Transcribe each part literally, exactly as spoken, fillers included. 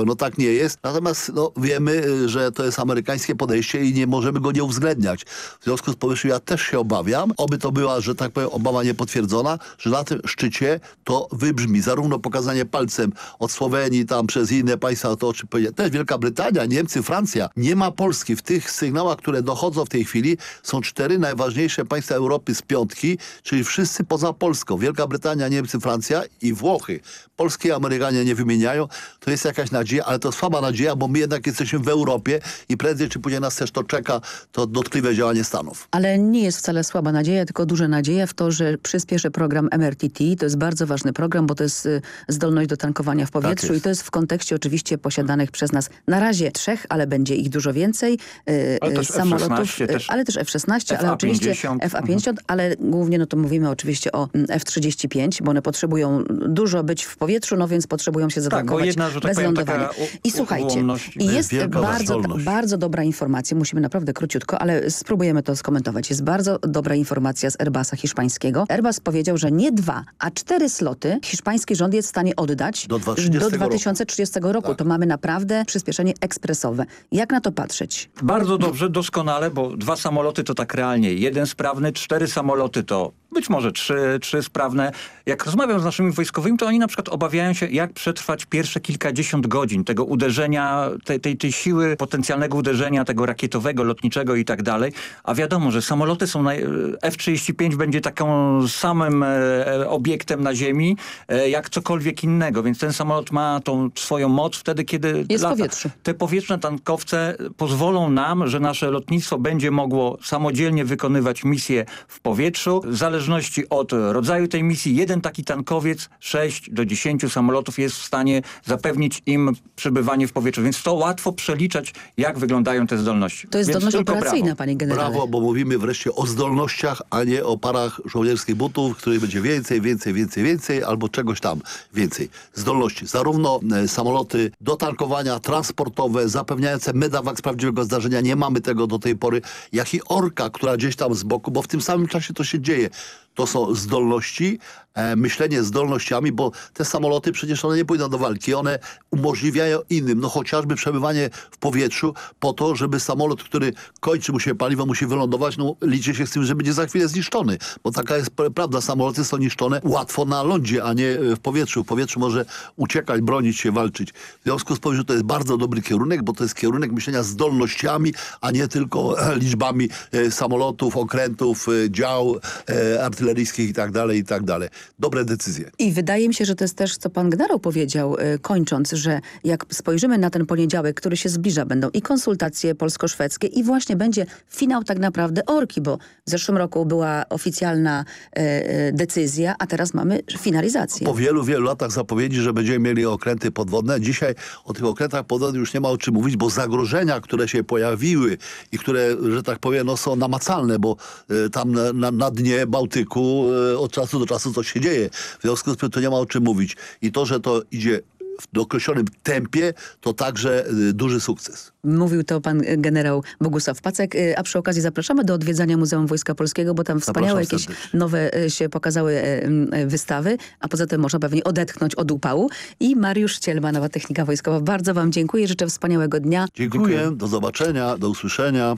Wrocławiu. No tak nie jest. Natomiast no, wiemy, że to jest amerykańskie podejście i nie możemy go nie uwzględniać. W związku z powyższym ja też się obawiam, oby to była, że tak powiem, obawa niepotwierdzona, że na tym szczycie to wybrzmi. Zarówno pokazanie palcem od Słowenii, tam przez inne państwa, to o czym powiedziałem, też Wielka Brytania, Niemcy, Francja. Nie ma Polski. W tych sygnałach, które dochodzą w tej chwili, są cztery najważniejsze państwa Europy z piątki, czyli wszyscy poza Polską. Wielka Brytania, Niemcy, Francja i Włochy. Polskie Amerykanie nie wymieniają. To jest jakaś nadzieja, ale to słaba nadzieja, bo my jednak jesteśmy w Europie i prędzej czy później nas też to czeka, to dotkliwe działanie Stanów. Ale nie jest wcale słaba nadzieja, tylko duża nadzieja w to, że przyspieszy program M R T T. To jest bardzo ważny program, bo to jest y, zdolność do tankowania w powietrzu tak i to jest w kontekście oczywiście posiadanych przez nas na razie trzech, ale będzie ich dużo więcej y, ale też samolotów, F szesnaście, też ale też F szesnaście, F A ale oczywiście F A pięćdziesiąt, mhm. ale głównie no to mówimy oczywiście o F trzydzieści pięć, bo one potrzebują dużo być w powietrzu, no więc potrzebują się zatankować tak, jedna, że tak bez powiem, lądowania. U, I słuchajcie, i jest bardzo, bardzo dobra informacja, musimy naprawdę króciutko, ale spróbujemy to skomentować. Jest bardzo dobra informacja z Airbusa hiszpańskiego. Airbus powiedział, że nie dwa, a cztery sloty hiszpański rząd jest w stanie oddać do, do dwa tysiące trzydziestego roku. Tak. To mamy naprawdę przyspieszenie ekspresowe. Jak na to patrzeć? Bardzo dobrze, doskonale, bo dwa samoloty to tak realnie jeden sprawny, cztery samoloty to być może trzy, trzy sprawne. Jak rozmawiam z naszymi wojskowymi, to oni na przykład obawiają się, jak przetrwać pierwsze kilkadziesiąt godzin tego uderzenia, tej, tej, tej siły potencjalnego uderzenia, tego rakietowego, lotniczego i tak dalej. A wiadomo, że samoloty są, na, F trzydzieści pięć będzie taką samym e, obiektem na ziemi, e, jak cokolwiek innego, więc ten samolot ma tą swoją moc wtedy, kiedy jest lata. w powietrzu. Te powietrzne tankowce pozwolą nam, że nasze lotnictwo będzie mogło samodzielnie wykonywać misje w powietrzu. W zależności od rodzaju tej misji, jeden taki tankowiec, sześć do dziesięciu samolotów jest w stanie zapewnić im przebywanie w powietrzu, więc to łatwo przeliczać, jak wyglądają te zdolności. To jest więc zdolność operacyjna, brawo. panie generale. Brawo, bo mówimy wreszcie o zdolnościach, a nie o parach żołnierskich butów, których będzie więcej, więcej, więcej, więcej, albo czegoś tam więcej. Zdolności. Zarówno e, samoloty do tankowania, transportowe, zapewniające medevac z prawdziwego zdarzenia, nie mamy tego do tej pory, jak i Orka, która gdzieś tam z boku, bo w tym samym czasie to się dzieje. To są zdolności, e, myślenie zdolnościami, bo te samoloty przecież one nie pójdą do walki. One umożliwiają innym, no chociażby przebywanie w powietrzu po to, żeby samolot, który kończy mu się paliwo, musi wylądować, no liczy się z tym, że będzie za chwilę zniszczony. Bo taka jest prawda, samoloty są niszczone łatwo na lądzie, a nie w powietrzu. W powietrzu może uciekać, bronić się, walczyć. W związku z powyższym to jest bardzo dobry kierunek, bo to jest kierunek myślenia zdolnościami, a nie tylko e, liczbami e, samolotów, okrętów, e, dział e, artyleryjskich i tak dalej, i tak dalej. Dobre decyzje. I wydaje mi się, że to jest też, co pan generał powiedział, y, kończąc, że jak spojrzymy na ten poniedziałek, który się zbliża, będą i konsultacje polsko-szwedzkie i właśnie będzie finał tak naprawdę Orki, bo w zeszłym roku była oficjalna y, y, decyzja, a teraz mamy finalizację. Po wielu, wielu latach zapowiedzi, że będziemy mieli okręty podwodne. Dzisiaj o tych okrętach podwodnych już nie ma o czym mówić, bo zagrożenia, które się pojawiły i które, że tak powiem, no, są namacalne, bo y, tam na, na, na dnie Bałtyku od czasu do czasu coś się dzieje. W związku z tym to nie ma o czym mówić. I to, że to idzie w określonym tempie, to także y, duży sukces. Mówił to pan generał Bogusław Pacek, y, a przy okazji zapraszamy do odwiedzania Muzeum Wojska Polskiego, bo tam wspaniałe jakieś nowe y, się pokazały y, y, wystawy, a poza tym można pewnie odetchnąć od upału. I Mariusz Cielma, Nowa Technika Wojskowa. Bardzo wam dziękuję, życzę wspaniałego dnia. Dziękuję, dziękuję. Do zobaczenia, do usłyszenia.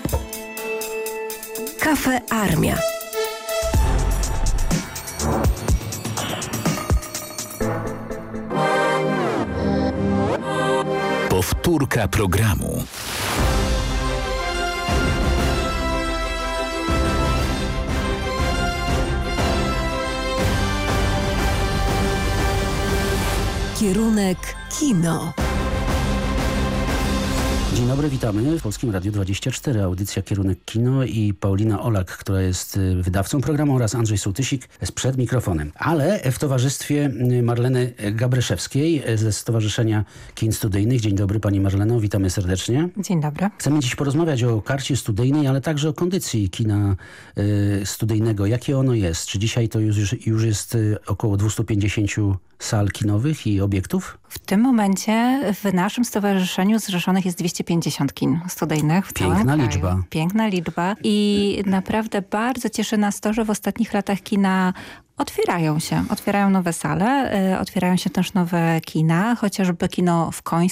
Kafe Armia. Powtórka programu. Kierunek kino. Dzień dobry, witamy w Polskim Radiu dwadzieścia cztery, audycja Kierunek Kino i Paulina Olak, która jest wydawcą programu, oraz Andrzej Sołtysik przed mikrofonem. Ale w towarzystwie Marleny Gabryszewskiej ze Stowarzyszenia Kin Studyjnych. Dzień dobry pani Marleno, witamy serdecznie. Dzień dobry. Chcemy dziś porozmawiać o karcie studyjnej, ale także o kondycji kina y, studyjnego. Jakie ono jest? Czy dzisiaj to już, już jest około dwieście pięćdziesiąt sal kinowych i obiektów? W tym momencie w naszym stowarzyszeniu zrzeszonych jest dwieście pięćdziesiąt kin studyjnych w Piękna całym kraju. liczba. Piękna liczba. I naprawdę bardzo cieszy nas to, że w ostatnich latach kina otwierają się. Otwierają nowe sale, y, otwierają się też nowe kina, chociażby kino w Końsku